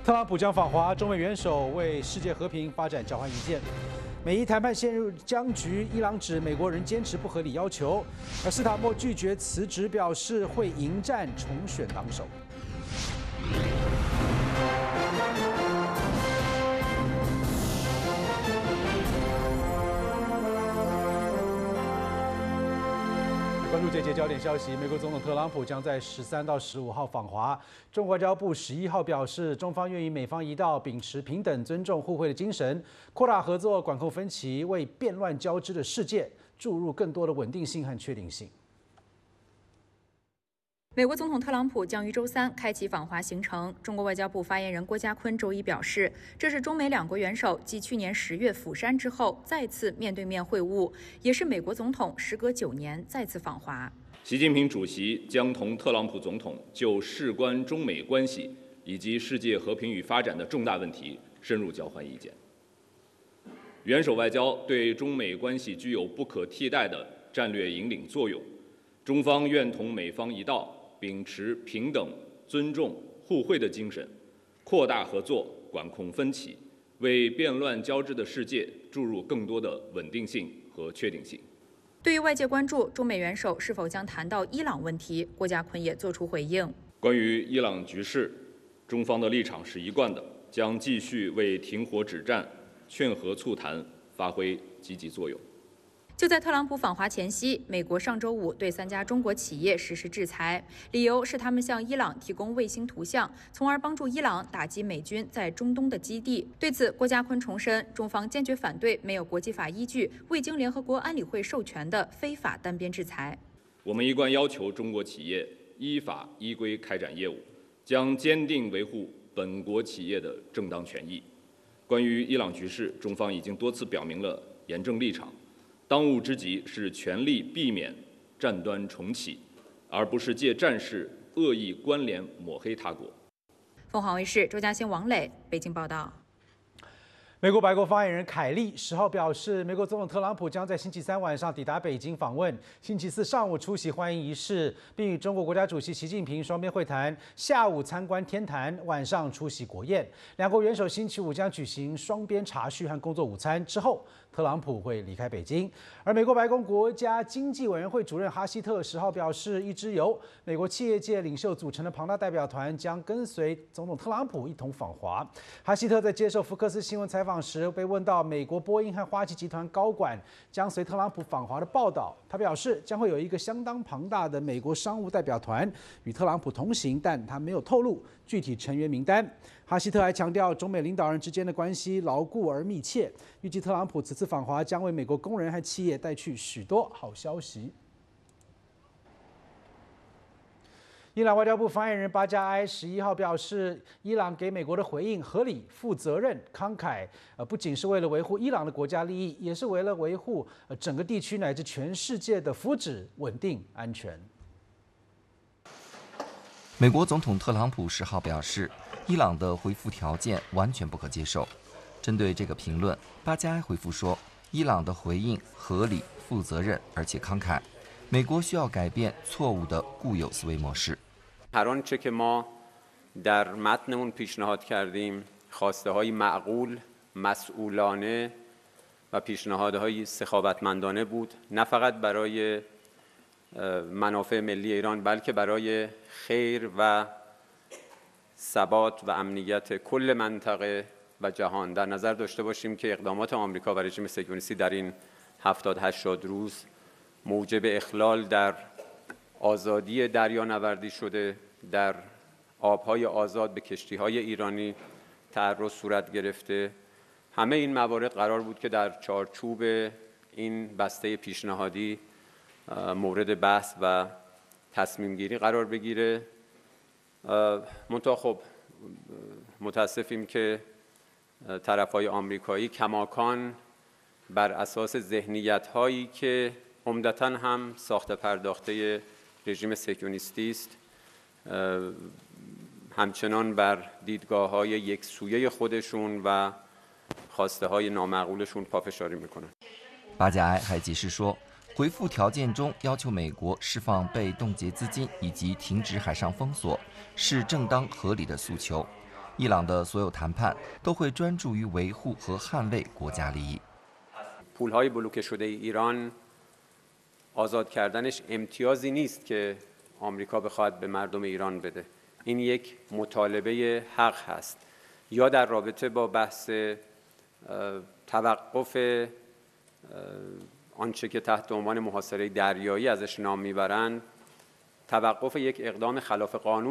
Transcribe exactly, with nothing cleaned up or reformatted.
特朗普将访华，中美元首为世界和平发展交换意见。美伊谈判陷入僵局，伊朗指美国仍坚持不合理要求，而斯塔默拒绝辞职，表示会迎战重选党首。关注这节焦点消息，美国总统特朗普将在十三到十五号访华。中国外交部十一号表示，中方愿与美方一道，秉持平等、尊重、互惠的精神，扩大合作，管控分歧，为变乱交织的世界注入更多的稳定性和确定性。 美国总统特朗普将于周三开启访华行程。中国外交部发言人郭家坤周一表示，这是中美两国元首继去年十月釜山之后再次面对面会晤，也是美国总统时隔九年再次访华。 习近平主席将同特朗普总统就事关中美关系以及世界和平与发展的重大问题深入交换意见。元首外交对中美关系具有不可替代的战略引领作用，中方愿同美方一道，秉持平等、尊重、互惠的精神，扩大合作，管控分歧，为变乱交织的世界注入更多的稳定性和确定性。 对于外界关注中美元首是否将谈到伊朗问题，郭家坤也作出回应。 关于伊朗局势，中方的立场是一贯的，将继续为停火止战、劝和促谈发挥积极作用。 就在特朗普访华前夕，美国上周五对三家中国企业实施制裁，理由是他们向伊朗提供卫星图像，从而帮助伊朗打击美军在中东的基地。对此，郭家坤重申，中方坚决反对没有国际法依据、未经联合国安理会授权的非法单边制裁。 我们一贯要求中国企业依法依规开展业务，将坚定维护本国企业的正当权益。关于伊朗局势，中方已经多次表明了严正立场。当务之急是全力避免战端重启，而不是借战事恶意关联抹黑他国。 凤凰卫视周嘉欣、王磊北京报道。 美国白宫发言人凯利十号表示，美国总统特朗普将在星期三晚上抵达北京访问，星期四上午出席欢迎仪式，并与中国国家主席习近平双边会谈，下午参观天坛，晚上出席国宴。两国元首星期五将举行双边茶叙和工作午餐，之后特朗普会离开北京。而美国白宫国家经济委员会主任哈希特十号表示，一支由美国企业界领袖组成的庞大代表团将跟随总统特朗普一同访华。哈希特在接受福克斯新闻采访时被问到美国波音和花旗集团高管将随特朗普访华的报道，他表示将会有一个相当庞大的美国商务代表团与特朗普同行，但他没有透露具体成员名单。哈希特还强调，中美领导人之间的关系牢固而密切，预计特朗普此次访华将为美国工人和企业带去许多好消息。伊朗外交部发言人巴加埃十一号表示，伊朗给美国的回应合理、负责任、慷慨，呃，不仅是为了维护伊朗的国家利益，也是为了维护呃整个地区乃至全世界的福祉、稳定、安全。 美国总统特朗普十号表示，伊朗的回复条件完全不可接受。针对这个评论，巴加埃回复说，伊朗的回应合理、负责任而且慷慨，美国需要改变错误的固有思维模式。 هر آنچه که ما در متنمون پیشنهاد کردیم خواسته‌های معقول، مسئولانه و پیشنهادهای سخاوتمندانه بود، نه فقط برای منافع ملی ایران بلکه برای خیر و ثبات و امنیت کل منطقه و جهان. در نظر داشته باشیم که اقدامات آمریکا و رژیم صهیونیستی در این هفتاد هشتاد روز موجب اخلال در آزادی دریانوردی شده، در آبهای آزاد به کشتی‌های ایرانی تعرض صورت گرفته. همه این موارد قرار بود که در چارچوب این بسته پیشنهادی مورد بحث و تصمیم گیری قرار بگیره. منتها خب متاسفیم که طرف‌های آمریکایی کماکان بر اساس ذهنیت‌هایی که عمدتاً هم ساخته پرداخته رژیم صهیونیستی است، همچنان بر دیدگاه‌های یکسویه خودشون و خواسته-های نامعقولشون پافشاری میکنن. 巴加埃还解释说，回复条件中要求美国释放被冻结资金以及停止海上封锁是正当合理的诉求。 伊朗的所有谈判都会专注于维护和捍卫国家利益。 پولهای بلوکه شده ایران آزاد کردنش امتیازی نیست که آمریکا بخواد به مردم ایران بده. این یک مطالبه حق هست. یا در رابطه با بحث توقف آنچه که تحت عنوان محاصره دریایی ازش نام میبرند، توقف یک اقدام خلاف قانون